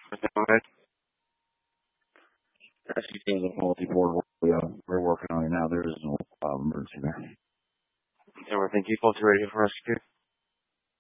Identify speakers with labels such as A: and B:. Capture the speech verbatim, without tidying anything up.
A: Go ahead.
B: Rescue teams of multi-board. We, uh, we're working on it now. There is no uh, emergency there.
A: Everything, people, ready for rescue?